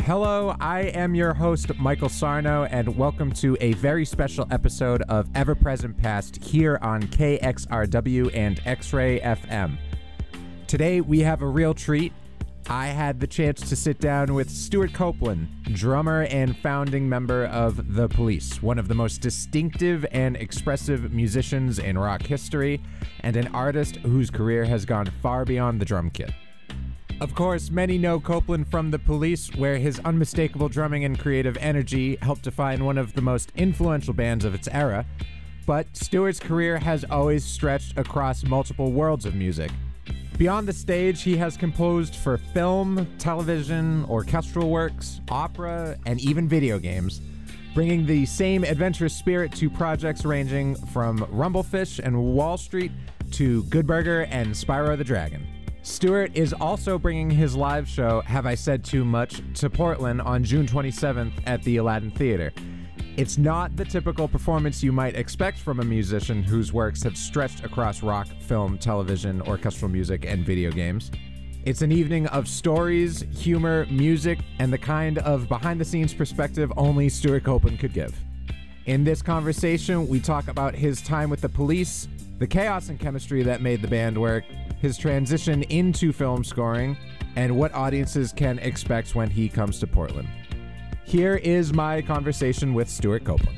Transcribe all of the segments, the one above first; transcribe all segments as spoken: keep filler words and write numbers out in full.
Hello, I am your host, Michael Sarno, and welcome to a very special episode of Ever Present Past here on K X R W and X-Ray F M. Today, we have a real treat. I had the chance to sit down with Stewart Copeland, drummer and founding member of The Police, one of the most distinctive and expressive musicians in rock history, and an artist whose career has gone far beyond the drum kit. Of course, many know Copeland from The Police, where his unmistakable drumming and creative energy helped define one of the most influential bands of its era, but Stewart's career has always stretched across multiple worlds of music. Beyond the stage, he has composed for film, television, orchestral works, opera, and even video games, bringing the same adventurous spirit to projects ranging from Rumblefish and Wall Street to Good Burger and Spyro the Dragon. Stewart is also bringing his live show, Have I Said Too Much, to Portland on June twenty-seventh at the Aladdin Theater. It's not the typical performance you might expect from a musician whose works have stretched across rock, film, television, orchestral music, and video games. It's an evening of stories, humor, music, and the kind of behind-the-scenes perspective only Stewart Copeland could give. In this conversation, we talk about his time with The Police, the chaos and chemistry that made the band work, his transition into film scoring, and what audiences can expect when he comes to Portland. Here is my conversation with Stewart Copeland.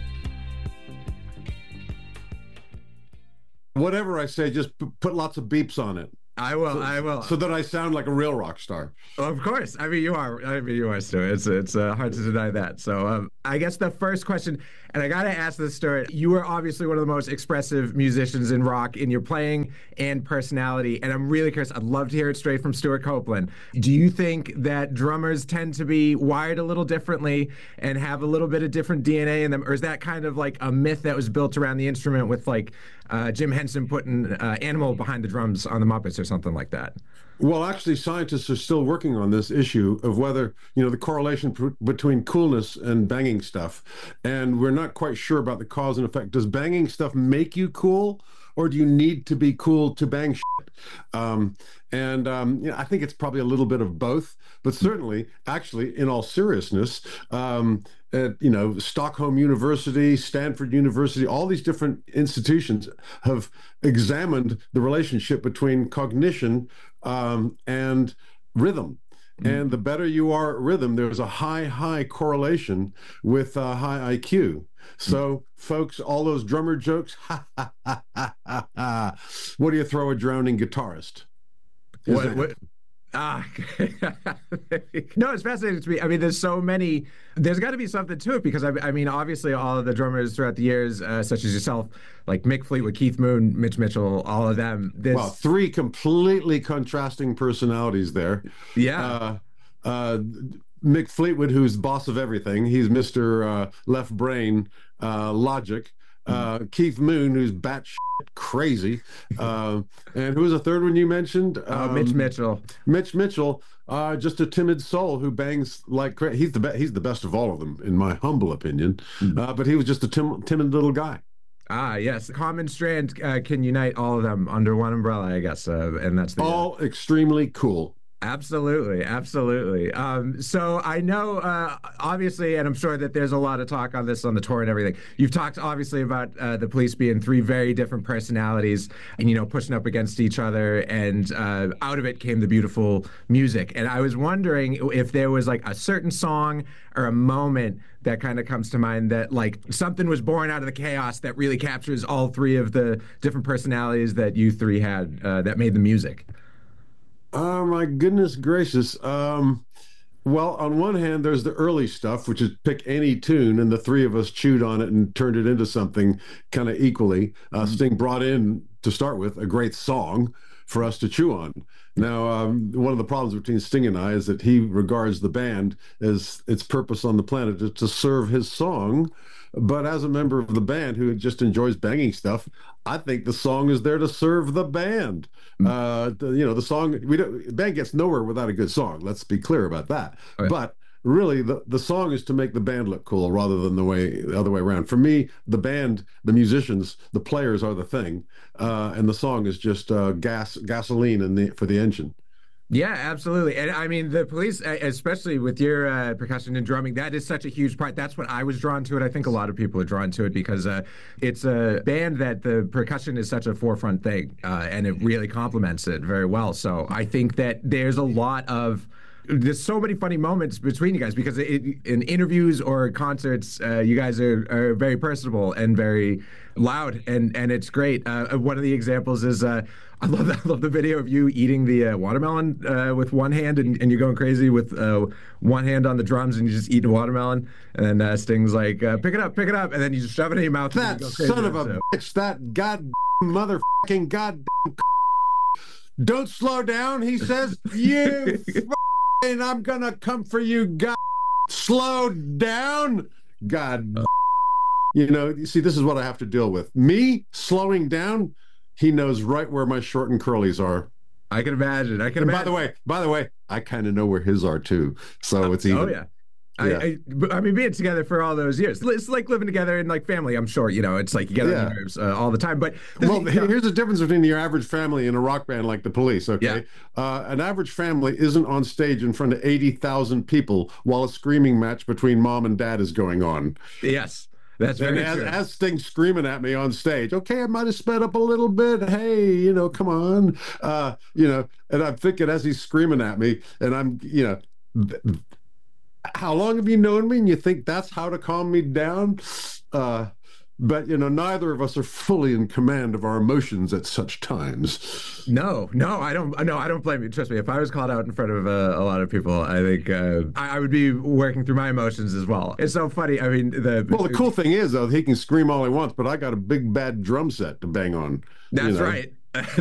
Whatever I say, just p- put lots of beeps on it. I will. So, I will. So that I sound like a real rock star. Of course. I mean, you are. I mean, you are, Stuart. It's it's uh, hard to deny that. So, um, I guess the first question, and I gotta ask this, Stuart. You are obviously one of the most expressive musicians in rock in your playing and personality, and I'm really curious. I'd love to hear it straight from Stewart Copeland. Do you think that drummers tend to be wired a little differently and have a little bit of different D N A in them, or is that kind of like a myth that was built around the instrument with like uh, Jim Henson putting uh, Animal behind the drums on the Muppets or something like that? Well, actually, scientists are still working on this issue of whether, you know, the correlation pr- between coolness and banging stuff. And we're not quite sure about the cause and effect. Does banging stuff make you cool, or do you need to be cool to bang shit? Um, and um, you know, I think it's probably a little bit of both. But certainly, actually, in all seriousness, um, at, you know, Stockholm University, Stanford University, all these different institutions have examined the relationship between cognition um, and rhythm. Mm-hmm. And the better you are at rhythm, there's a high, high correlation with uh, high I Q. So, mm-hmm. folks, all those drummer jokes, ha, ha, ha, ha, ha, ha. What do you throw a drowning guitarist? What, what? Ah, no, it's fascinating to me. I mean, there's so many, there's got to be something to it because, I, I mean, obviously all of the drummers throughout the years, uh, such as yourself, like Mick Fleetwood, Keith Moon, Mitch Mitchell, all of them. This... Well, three completely contrasting personalities there. Yeah. Uh, uh, Mick Fleetwood, who's boss of everything. He's Mister Uh, left brain, uh, logic. Uh, Keith Moon, who's batshit crazy, uh, and who was the third one you mentioned? Um, uh, Mitch Mitchell. Mitch Mitchell, uh, just a timid soul who bangs like crazy. He's the be- he's the best of all of them, in my humble opinion. Uh, but he was just a tim- timid little guy. Ah, yes. Common strand uh, can unite all of them under one umbrella, I guess, uh, and that's the all uh, extremely cool. Absolutely, absolutely. Um, so I know, uh, obviously, and I'm sure that there's a lot of talk on this on the tour and everything. You've talked, obviously, about uh, the Police being three very different personalities and, you know, pushing up against each other. And uh, out of it came the beautiful music. And I was wondering if there was, like, a certain song or a moment that kind of comes to mind that, like, something was born out of the chaos that really captures all three of the different personalities that you three had uh, that made the music. Oh, my goodness gracious. Um, well, on one hand, there's the early stuff, which is pick any tune, and the three of us chewed on it and turned it into something kind of equally. Uh, mm-hmm. Sting brought in, to start with, a great song for us to chew on. Now, um, one of the problems between Sting and I is that he regards the band as its purpose on the planet is to serve his song. But as a member of the band who just enjoys banging stuff, I think the song is there to serve the band. Mm-hmm. Uh, the, you know, the song, we don't, the band gets nowhere without a good song. Let's be clear about that. Okay. But really, the, the song is to make the band look cool rather than the way the other way around. For me, the band, the musicians, the players are the thing, uh, and the song is just uh, gas gasoline in the for the engine. Yeah, absolutely. And I mean, the police, e- especially with your uh, percussion and drumming, that is such a huge part. That's what I was drawn to it. I think a lot of people are drawn to it because uh, it's a band that the percussion is such a forefront thing, uh, and it really complements it very well. So I think that there's a lot of there's so many funny moments between you guys because it, in interviews or concerts, uh, you guys are, are very personable and very loud, and and it's great. Uh, one of the examples is uh, I love that, I love the video of you eating the uh, watermelon uh, with one hand, and, and you're going crazy with uh, one hand on the drums, and you just eat a watermelon, and then uh, Sting's like, uh, "Pick it up, pick it up," and then you just shove it in your mouth. That and you go crazy. son of a So- bitch! That god motherfucking god. Don't slow down, he says. You and I'm gonna come for you, God. Slow down, God. You know, you see, this is what I have to deal with. Me slowing down, he knows right where my short and curlies are. I can imagine. I can And imagine. by the way, by the way, I kind of know where his are too. So it's even. Oh yeah. Yeah. I, I, I mean, being together for all those years, it's like living together in like family. I'm sure, you know, it's like you get on Yeah. your nerves uh, all the time. But the Well, thing- here's the difference between your average family and a rock band like the Police, okay? Uh, an average family isn't on stage in front of eighty thousand people while a screaming match between mom and dad is going on. yes, that's And very as, true. as Sting's screaming at me on stage, okay, I might have sped up a little bit. Hey, you know, come on. Uh, you know, and I'm thinking as he's screaming at me, and I'm, you know, th- how long have you known me? And you think that's how to calm me down? Uh, but, you know, neither of us are fully in command of our emotions at such times. No, no, I don't. No, I don't blame you. Trust me. If I was called out in front of uh, a lot of people, I think uh, I, I would be working through my emotions as well. It's so funny. I mean, the Well, the cool thing is, though, he can scream all he wants, but I got a big, bad drum set to bang on. That's you know? right.